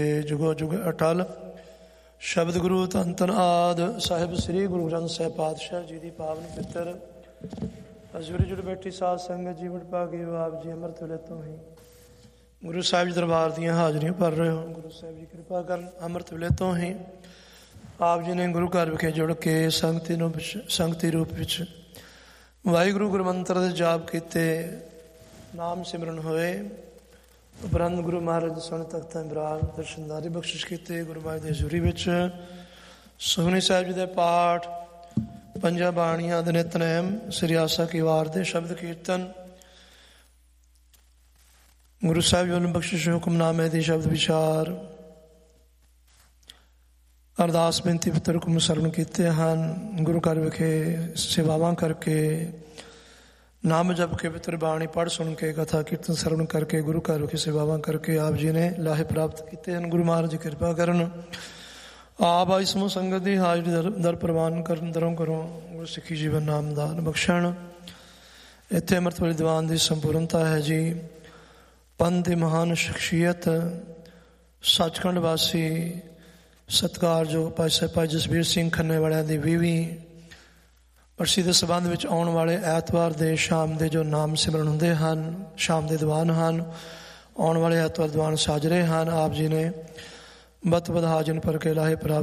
ਜੁਗੋ ਜੁਗ ਅਟਲ। ਸ਼ਬਦ ਗੁਰੂ ਧੰਨ ਧੰਨ ਆਦਿ ਸਾਹਿਬ ਸ੍ਰੀ ਗੁਰੂ ਗ੍ਰੰਥ ਸਾਹਿਬ ਪਾਤਸ਼ਾਹ ਜੀ ਦੀ ਪਾਵਨ ਪਿੱਤਰ ਹਜ਼ੂਰੀ ਜੁੜ ਬੈਠੀ ਸਾਧ ਸੰਗਤ ਜੀ ਵਡ ਭਾਗੇ ਹੋ ਆਪ ਜੀ ਅੰਮ੍ਰਿਤ ਵੇਲੇ ਤੋਂ ਹੀ ਗੁਰੂ ਸਾਹਿਬ ਜੀ ਦਰਬਾਰ ਦੀਆਂ ਹਾਜ਼ਰੀਆਂ ਭਰ ਰਹੇ ਹੋ। ਗੁਰੂ ਸਾਹਿਬ ਜੀ ਕਿਰਪਾ ਕਰਨ ਅੰਮ੍ਰਿਤ ਵੇਲੇ ਤੋਂ ਹੀ ਆਪ ਜੀ ਨੇ ਗੁਰੂ ਘਰ ਵਿਖੇ ਜੁੜ ਕੇ ਸੰਗਤੀ ਰੂਪ ਵਿੱਚ ਵਾਹਿਗੁਰੂ ਗੁਰਮੰਤਰ ਦੇ ਜਾਪ ਕੀਤੇ, ਨਾਮ ਸਿਮਰਨ ਹੋਏ। ਉਪਰੰਤ ਗੁਰੂ ਮਹਾਰਾਜ ਸੋਹਣੇ ਤਖਤਾਂ ਬਿਰਾਜ ਦਰਸ਼ਨਦਾਰੀ ਬਖਸ਼ਿਸ਼ ਕੀਤੇ। ਗੁਰੂ ਮਹਾਰਾਜ ਦੀ ਹਜ਼ੂਰੀ ਵਿੱਚ ਸੁਖਮਨੀ ਸਾਹਿਬ ਜੀ ਦੇ ਪਾਠ, ਪੰਜਾਂ ਬਾਣੀਆਂ ਦੇ ਨਿਤਨੇਮ, ਸ੍ਰੀ ਆਸਾ ਕੀ ਵਾਰ ਦੇ ਸ਼ਬਦ ਕੀਰਤਨ, ਗੁਰੂ ਸਾਹਿਬ ਜੀ ਵੱਲੋਂ ਬਖਸ਼ਿਸ਼ ਹੁਕਮਨਾਮੇ ਦੀ ਸ਼ਬਦ ਵਿਚਾਰ, ਅਰਦਾਸ ਬੇਨਤੀ ਪੱਤਰ ਹੁਕਮ ਸਰਵਣ ਕੀਤੇ ਹਨ। ਗੁਰੂ ਘਰ ਵਿਖੇ ਸੇਵਾਵਾਂ ਕਰਕੇ, ਨਾਮ ਜਪ ਕੇ, ਪਿੱਤਰ ਬਾਣੀ ਪੜ੍ਹ ਸੁਣ ਕੇ, ਕਥਾ ਕੀਰਤਨ ਸਰਵਣ ਕਰਕੇ, ਗੁਰੂ ਘਰ ਵਿਖੇ ਸੇਵਾਵਾਂ ਕਰਕੇ ਆਪ ਜੀ ਨੇ ਲਾਹੇ ਪ੍ਰਾਪਤ ਕੀਤੇ ਹਨ। ਗੁਰੂ ਮਹਾਰਾਜ ਜੀ ਕਿਰਪਾ ਕਰਨ ਆਪ ਆਈ ਸਮੂਹ ਸੰਗਤ ਦੀ ਹਾਜ਼ਰੀ ਦਰ ਪ੍ਰਵਾਨ ਕਰਨ, ਦਰੋਂ ਕਰੋ ਗੁਰੂ ਸਿੱਖੀ ਜੀਵਨ ਨਾਮਦਾਨ ਬਖਸ਼ਣ। ਇੱਥੇ ਅੰਮ੍ਰਿਤ ਵੇਲੇ ਦੀਵਾਨ ਦੀ ਸੰਪੂਰਨਤਾ ਹੈ ਜੀ। ਪੰਥ ਦੀ ਮਹਾਨ ਸ਼ਖਸੀਅਤ, ਸੱਚਖੰਡ ਵਾਸੀ ਸਤਿਕਾਰਯੋਗ ਭਾਈ ਜਸਬੀਰ ਸਿੰਘ ਖੰਨੇ ਵਾਲਿਆਂ ਦੀ 20ਵੀਂ ਬਰਸੀ ਦੇ ਸੰਬੰਧ ਵਿੱਚ ਆਉਣ ਵਾਲੇ ਐਤਵਾਰ ਦੇ ਸ਼ਾਮ ਦੇ ਜੋ ਨਾਮ ਸਿਮਰਨ ਹੁੰਦੇ ਹਨ, ਸ਼ਾਮ ਦੇ ਦੀਵਾਨ ਹਨ, ਆਉਣ ਵਾਲੇ ਐਤਵਾਰ ਦੀਵਾਨ ਸਾਜਰੇ ਹਨ। ਆਪ ਜੀ ਨੇ ਬਤ ਬਧ ਹਾਜ਼ਨ ਭਰ ਕੇ ਲਾਹੇ ਪ੍ਰਾਪਤ